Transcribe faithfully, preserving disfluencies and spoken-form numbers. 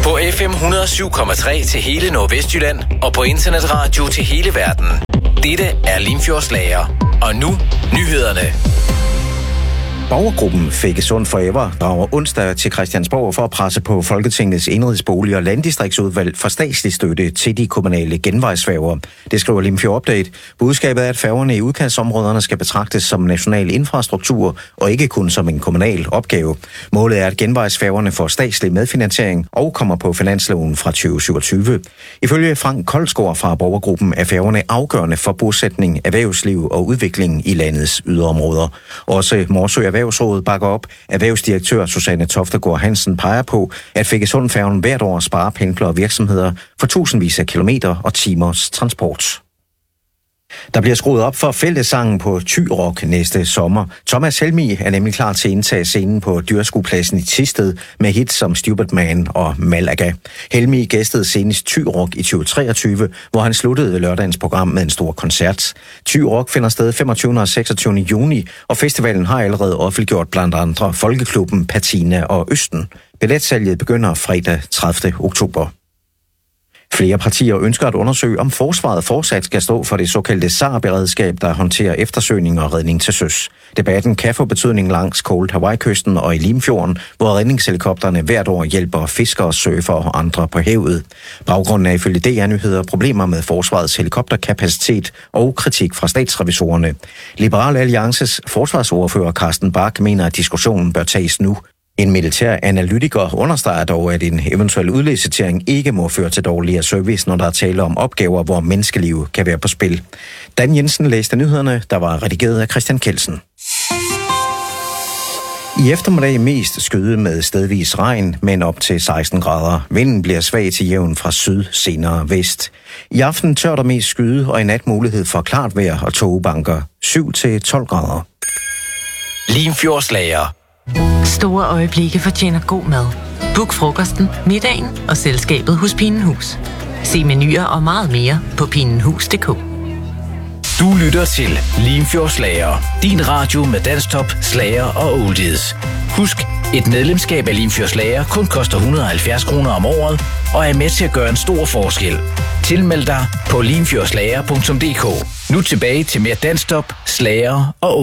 På F M et hundrede og syv komma tre til hele Nordvestjylland og på internetradio til hele verden. Dette er Limfjords Lager. Og nu nyhederne. Borgergruppen Fækkesund Forever drager onsdag til Christiansborg for at presse på Folketingets Indenrigsbolig- og Landdistriktsudvalg for statslig støtte til de kommunale genvejsfærger. Det skriver Limfjord Update. Budskabet er, at færgerne i udkantsområderne skal betragtes som national infrastruktur og ikke kun som en kommunal opgave. Målet er, at genvejsfærgerne får statslig medfinansiering og kommer på finansloven fra tyve syvogtyve. Ifølge Frank Koldsgaard fra Borgergruppen er færgerne afgørende for bosætning, erhvervsliv og udvikling i landets yderområder. Også Morsø Erhvervsrådet bakker op. Erhvervsdirektør Susanne Toftegård Hansen peger på, at Fækkesundfærgen hvert år sparer pendlere og virksomheder for tusindvis af kilometer og timers transport. Der bliver skruet op for fællessangen på Thy Rock næste sommer. Thomas Helmig er nemlig klar til at indtage scenen på Dyrskuepladsen i Thisted med hits som Stupid Man og Malaga. Helmig gæstede senest Thy Rock i tyve treogtyve, hvor han sluttede lørdagens program med en stor koncert. Thy Rock finder sted femogtyvende og seksogtyvende juni, og festivalen har allerede offentliggjort blandt andre Folkeklubben, Patina og Østen. Billetsalget begynder fredag tredivte oktober. Flere partier ønsker at undersøge, om forsvaret fortsat skal stå for det såkaldte S A R-beredskab, der håndterer eftersøgning og redning til søs. Debatten kan få betydning langs Cold Hawaii-kysten og i Limfjorden, hvor redningshelikopterne hvert år hjælper fiskere, surfere og andre på havet. Baggrunden er ifølge D R-nyheder problemer med forsvarets helikopterkapacitet og kritik fra statsrevisorerne. Liberal Alliances forsvarsordfører Carsten Bach mener, at diskussionen bør tages nu. En militær analytiker understreger dog, at en eventuel udlicitering ikke må føre til dårligere service, når der er tale om opgaver, hvor menneskeliv kan være på spil. Dan Jensen læste nyhederne, der var redigeret af Christian Kelsen. I eftermiddag mest skyde med stedvis regn, men op til seksten grader. Vinden bliver svag til jævn fra syd, senere vest. I aften tør der mest skyde, og i nat mulighed for klart vejr og tågebanker. syv til tolv grader. Limfjords Lager. Store øjeblikke fortjener god mad. Book frokosten, middagen og selskabet hos Pinenhus. Se menuer og meget mere på pinenhus punktum d k. Du lytter til Limfjords Lager. Din radio med dansktop, slager og oldies. Husk, et medlemskab af Limfjords Lager kun koster et hundrede og halvfjerds kroner om året og er med til at gøre en stor forskel. Tilmeld dig på limfjordslager punktum d k. Nu tilbage til mere dansktop, slager og